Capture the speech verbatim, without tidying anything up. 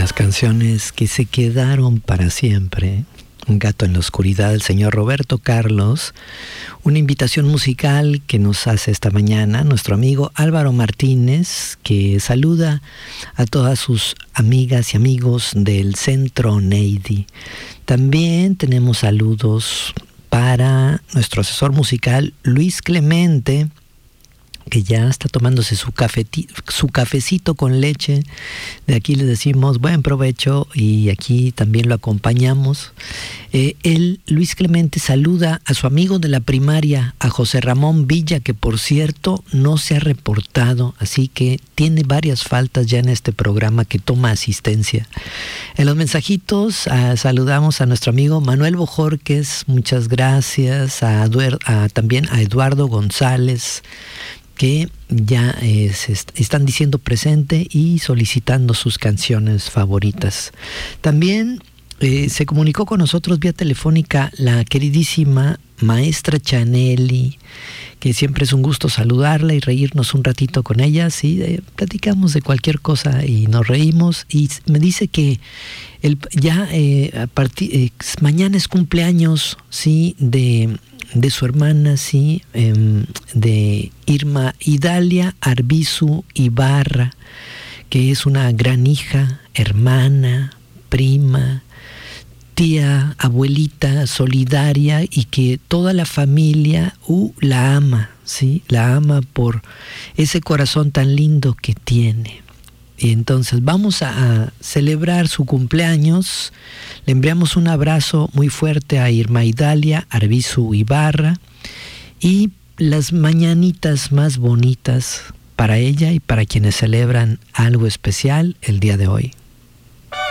las canciones que se quedaron para siempre. Un gato en la oscuridad, el señor Roberto Carlos. Una invitación musical que nos hace esta mañana nuestro amigo Álvaro Martínez, que saluda a todas sus amigas y amigos del Centro Neidy. También tenemos saludos para nuestro asesor musical Luis Clemente, que ya está tomándose su, cafeti, su cafecito con leche. De aquí le decimos buen provecho y aquí también lo acompañamos. Eh, él, Luis Clemente, saluda a su amigo de la primaria, a José Ramón Villa, que por cierto no se ha reportado, así que tiene varias faltas ya en este programa que toma asistencia. En los mensajitos uh, saludamos a nuestro amigo Manuel Bojorquez, muchas gracias, a, Eduard, a también a Eduardo González, que ya eh, se est- están diciendo presente y solicitando sus canciones favoritas. También eh, se comunicó con nosotros vía telefónica la queridísima maestra Chanelli, que siempre es un gusto saludarla y reírnos un ratito con ella. Sí, eh, platicamos de cualquier cosa y nos reímos, y me dice que el, ya eh, a partir, eh, mañana es cumpleaños, sí, de... de su hermana, sí, eh, de Irma Idalia Arbizu Ibarra, que es una gran hija, hermana, prima, tía, abuelita, solidaria, y que toda la familia uh, la ama, sí, la ama por ese corazón tan lindo que tiene. Y entonces vamos a, a celebrar su cumpleaños. Le enviamos un abrazo muy fuerte a Irma Idalia Arbizu Ibarra y las mañanitas más bonitas para ella y para quienes celebran algo especial el día de hoy.